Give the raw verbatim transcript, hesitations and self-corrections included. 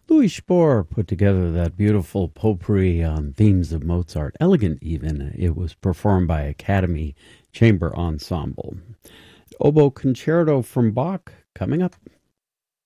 Louis Spohr put together that beautiful potpourri on themes of Mozart, elegant even. It was performed by Academy Chamber Ensemble. Oboe Concerto from Bach coming up.